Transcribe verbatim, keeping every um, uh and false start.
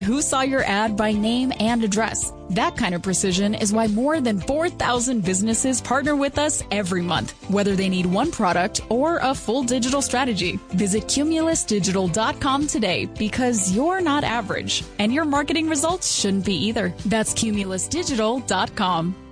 Who saw your ad by name and address? That kind of precision is why more than four thousand businesses partner with us every month, whether they need one product or a full digital strategy. Visit Cumulus Digital dot com today because you're not average, and your marketing results shouldn't be either. That's Cumulus Digital dot com.